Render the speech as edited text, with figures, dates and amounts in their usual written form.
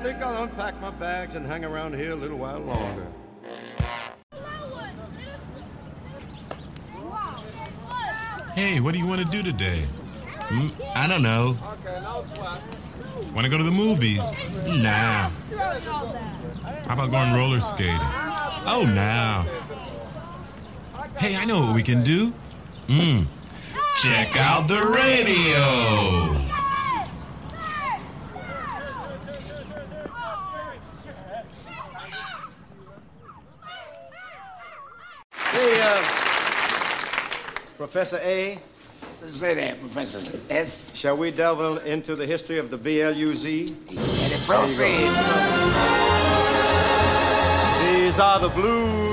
think I'll unpack my bags and hang around here a little while longer. Hey, what do you want to do today? I don't know. Want to go to the movies? Nah. How about going roller skating? Oh, nah. Hey, I know what we can do. Check out the radio. Hey, Professor A. Say that, Professor S. Shall we delve into the history of the BLUZ? And it proceeds. These are the blues.